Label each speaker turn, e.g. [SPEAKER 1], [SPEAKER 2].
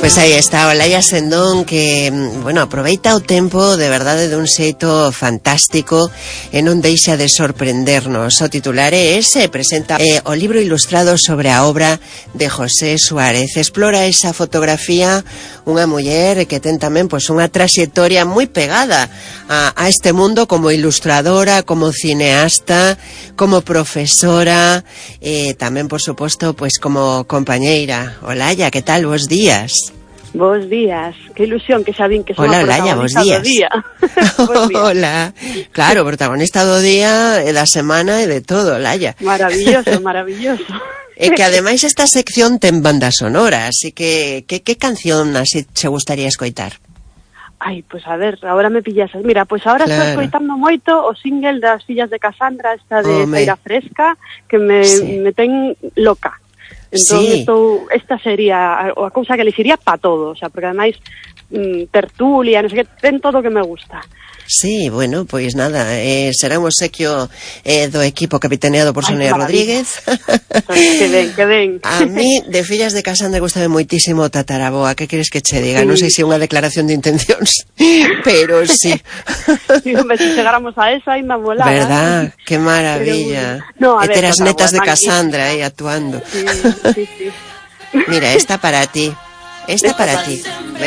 [SPEAKER 1] Pois aí está Olaya Sendón, que, bueno, aproveita o tempo de verdade dun xeito fantástico e non deixa de sorprendernos. O titular é ese, presenta o libro ilustrado sobre a obra de José Suárez. Explora esa fotografía, unha muller que ten tamén pois unha traxectoria moi pegada a este mundo como ilustradora, como cineasta, como profesora, tamén, por suposto, pois como compañeira. Olaya, que tal? Bos días.
[SPEAKER 2] Bos días, que ilusión que xa vin que son
[SPEAKER 1] Hola,
[SPEAKER 2] a protagonista
[SPEAKER 1] Olaya,
[SPEAKER 2] do día.
[SPEAKER 1] Hola, claro, protagonista do día, da semana e de todo, Olaya.
[SPEAKER 2] Maravilloso, maravilloso.
[SPEAKER 1] E que ademais esta sección ten banda sonora, así que canción así se gustaría escoitar?
[SPEAKER 2] Ai, pois a ver, agora me pillas. Mira, pois agora estou escoitando moito o single das Fillas de Casandra, esta de Feira Fresca, que me ten loca. Entón, sí. Esta sería a cousa que le sería pa todo, o sea, porque ademais tertulia, non sei que, ten todo o que me gusta.
[SPEAKER 1] Sí, bueno, pois nada, será un obsequio do equipo capitaneado por Sonia Rodríguez.
[SPEAKER 2] Que ben.
[SPEAKER 1] A mí, de Fillas de Casandra, gustame moitísimo Tataraboa, que queres que che diga? Sí. Non sei se é unha declaración de intencións, pero sí.
[SPEAKER 2] Sí, hombre, se chegáramos a esa, ainda molada.
[SPEAKER 1] Verdad? Que maravilla.
[SPEAKER 2] No,
[SPEAKER 1] e ter as netas de Casandra aí actuando.
[SPEAKER 2] Sí.
[SPEAKER 1] Mira, esta para ti. Esta para ti.